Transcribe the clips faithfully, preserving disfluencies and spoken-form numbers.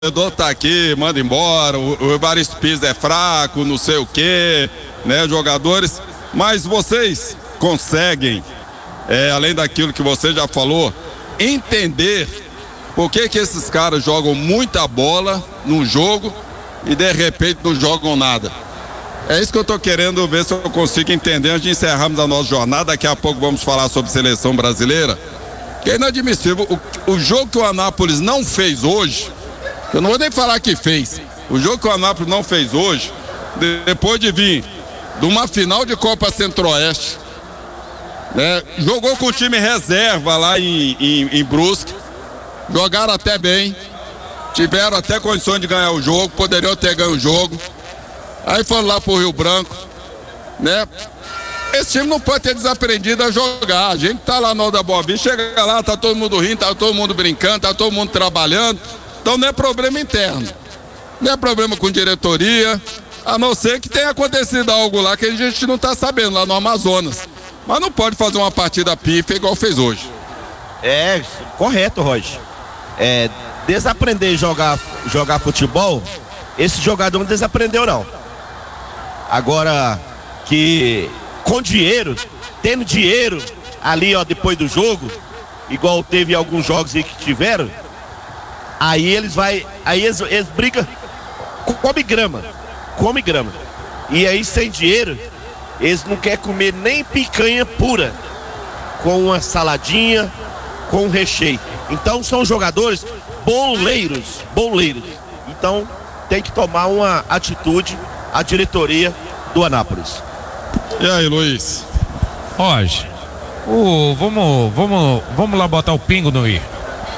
torcedor tá aqui, manda embora, o, o Evaristo Pires é fraco, não sei o quê, né, jogadores, mas vocês conseguem, é, além daquilo que você já falou, entender por que que esses caras jogam muita bola num jogo e de repente não jogam nada. É isso que eu tô querendo ver se eu consigo entender antes de encerrarmos a nossa jornada. Daqui a pouco vamos falar sobre seleção brasileira, que é inadmissível. O, o jogo que o Anápolis não fez hoje, eu não vou nem falar que fez. O jogo que o Anápolis não fez hoje, depois de vir de uma final de Copa Centro-Oeste, né, jogou com o time reserva lá em, em, em Brusque, jogaram até bem, tiveram até condições de ganhar o jogo, poderiam ter ganho o jogo. Aí foram lá pro Rio Branco, né? Esse time não pode ter desaprendido a jogar. A gente tá lá no da Boa Vista, chega lá, tá todo mundo rindo, tá todo mundo brincando, tá todo mundo trabalhando. Então não é problema interno, não é problema com diretoria, a não ser que tenha acontecido algo lá que a gente não tá sabendo, lá no Amazonas. Mas não pode fazer uma partida pífia igual fez hoje. É, correto, Roger. É, desaprender a jogar, jogar futebol, esse jogador não desaprendeu não. Agora, que com dinheiro, tendo dinheiro ali, ó, depois do jogo, igual teve alguns jogos aí que tiveram, aí eles vai, aí eles, eles brigam, come grama, come grama. E aí sem dinheiro, eles não querem comer nem picanha pura, com uma saladinha, com um recheio. Então são jogadores boleiros, boleiros. Então tem que tomar uma atitude a diretoria do Anápolis. E aí, Luiz? Hoje, o, vamos, vamos, vamos lá botar o pingo no i.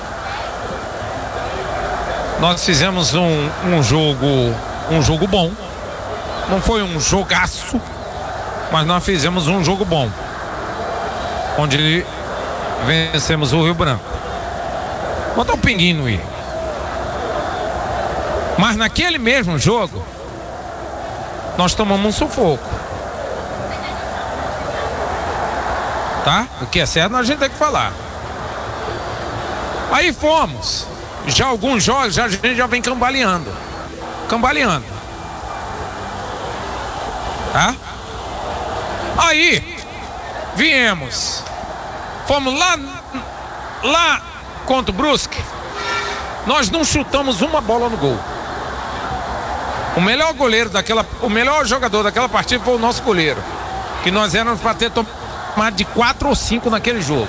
Nós fizemos um, um jogo, um jogo bom. Não foi um jogaço, mas nós fizemos um jogo bom, onde vencemos o Rio Branco. Botar o pinguinho no i. Mas naquele mesmo jogo, nós tomamos um sufoco. Tá? O que é certo, a gente tem que falar. Aí fomos. Já alguns jogos, já, a gente já vem cambaleando. Cambaleando. Tá? Aí, viemos. Fomos lá, lá contra o Brusque. Nós não chutamos uma bola no gol. O melhor goleiro daquela, o melhor jogador daquela partida foi o nosso goleiro, que nós éramos para ter tomado de quatro ou cinco naquele jogo.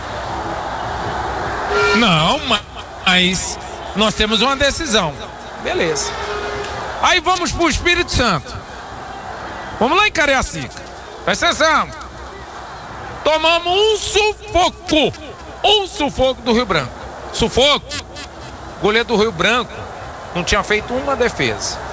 Não, mas nós temos uma decisão. Beleza. Aí vamos pro Espírito Santo. Vamos lá em Cariacica. Presta atenção. Tomamos um sufoco. Um sufoco do Rio Branco. Sufoco. O goleiro do Rio Branco não tinha feito uma defesa.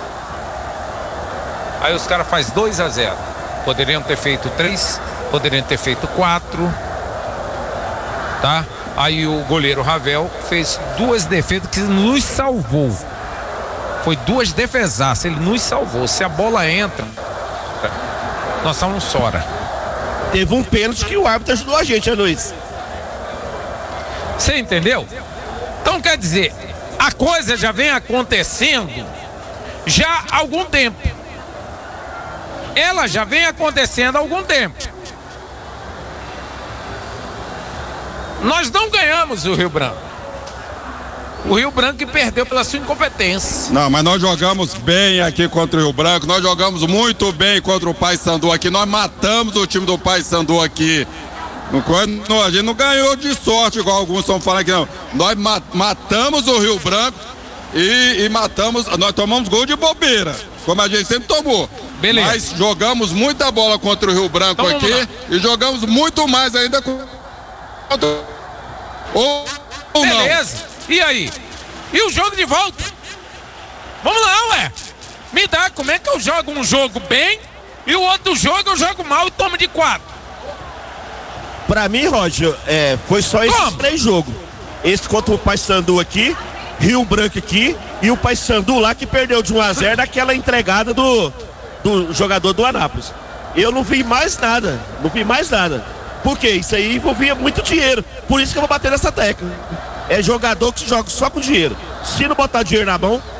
Aí os caras fazem dois a zero. Poderiam ter feito três, poderiam ter feito quatro. Tá? Aí o goleiro Ravel fez duas defesas que nos salvou. Foi duas defesaças, ele nos salvou. Se a bola entra, nós estamos fora. Teve um pênalti que o árbitro ajudou a gente, é Luiz. Você entendeu? Então quer dizer, a coisa já vem acontecendo já há algum tempo. Ela já vem acontecendo há algum tempo. Nós não ganhamos o Rio Branco. O Rio Branco perdeu pela sua incompetência. Não, mas nós jogamos bem aqui contra o Rio Branco, nós jogamos muito bem contra o Paysandu aqui, nós matamos o time do Paysandu aqui. Não, a gente não ganhou de sorte, igual alguns estão falando aqui, não. Nós matamos o Rio Branco e, e matamos, nós tomamos gol de bobeira, como a gente sempre tomou. Beleza. Mas jogamos muita bola contra o Rio Branco então, aqui e jogamos muito mais ainda contra ou, ou não. Beleza. E aí? E o jogo de volta? Vamos lá, ué. Me dá, como é que eu jogo um jogo bem e o outro jogo eu jogo mal e tomo de quatro? Pra mim, Roger, é, foi só esses como? Três jogos. Esse contra o Paysandu aqui, Rio Branco aqui e o Paysandu lá que perdeu de um a zero daquela entregada do, do jogador do Anápolis. Eu não vi mais nada, não vi mais nada. Por quê? Isso aí envolvia muito dinheiro. Por isso que eu vou bater nessa tecla. É jogador que joga só com dinheiro. Se não botar dinheiro na mão,